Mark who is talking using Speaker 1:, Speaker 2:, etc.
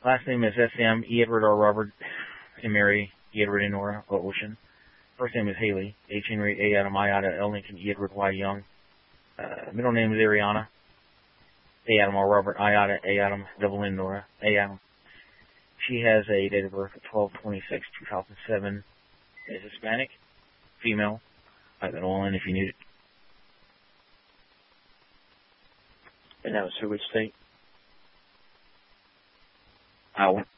Speaker 1: Last name is S.M. E. Edward R. Robert and Mary E. Edward and Nora O. Ocean. First name is Haley. H. Henry A. Adam I. Ada L. Lincoln E. Edward Y. Young. Middle name is Ariana. A. Adam R. Robert I. Ada A. Adam double N. Nora A. Adam. She has a date of birth of 12/26/2007. Is Hispanic, female. I got all in if you need it.
Speaker 2: And that was through which state?
Speaker 1: Iowa.